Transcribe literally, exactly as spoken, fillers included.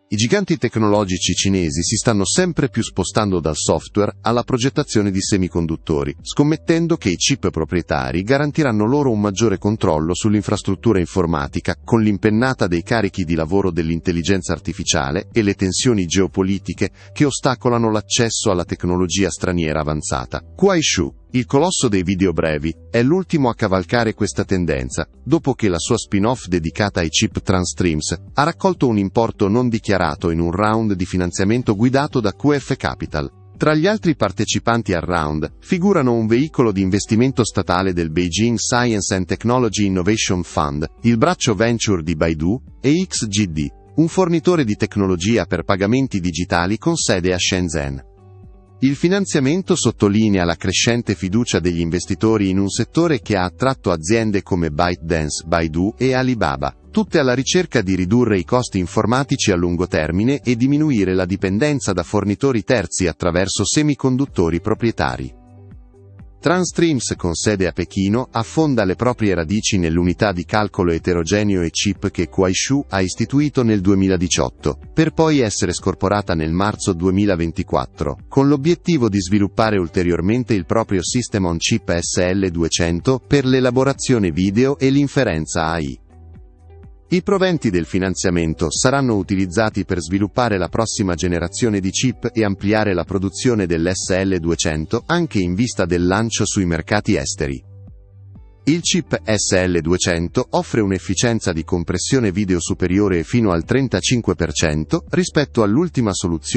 I giganti tecnologici cinesi si stanno sempre più spostando dal software alla progettazione di semiconduttori, scommettendo che i chip proprietari garantiranno loro un maggiore controllo sull'infrastruttura informatica con l'impennata dei carichi di lavoro dell'intelligenza artificiale e le tensioni geopolitiche che ostacolano l'accesso alla tecnologia straniera avanzata. Kuaishou, il colosso dei video brevi, è l'ultimo a cavalcare questa tendenza, dopo che la sua spin-off dedicata ai chip Transstreams ha raccolto un importo non dichiarato in un round di finanziamento guidato da Q F Capital. Tra gli altri partecipanti al round figurano un veicolo di investimento statale del Beijing Science and Technology Innovation Fund, il braccio venture di Baidu, e X G D, un fornitore di tecnologia per pagamenti digitali con sede a Shenzhen. Il finanziamento sottolinea la crescente fiducia degli investitori in un settore che ha attratto aziende come ByteDance, Baidu e Alibaba, tutte alla ricerca di ridurre i costi informatici a lungo termine e diminuire la dipendenza da fornitori terzi attraverso semiconduttori proprietari. Transstreams, con sede a Pechino, affonda le proprie radici nell'unità di calcolo eterogeneo e chip che Kuaishou ha istituito nel duemiladiciotto, per poi essere scorporata nel marzo duemilaventiquattro, con l'obiettivo di sviluppare ulteriormente il proprio System on Chip S L duecento per l'elaborazione video e l'inferenza A I. I proventi del finanziamento saranno utilizzati per sviluppare la prossima generazione di chip e ampliare la produzione dell'S L duecento anche in vista del lancio sui mercati esteri. Il chip S L duecento offre un'efficienza di compressione video superiore fino al trentacinque per cento rispetto all'ultima soluzione